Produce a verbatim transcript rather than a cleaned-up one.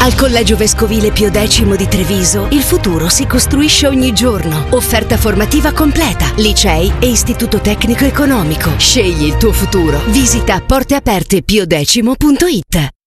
Al Collegio Vescovile Pio X di Treviso, il futuro si costruisce ogni giorno. Offerta formativa completa, licei e istituto tecnico economico. Scegli il tuo futuro. Visita porteaperte pio x punto it.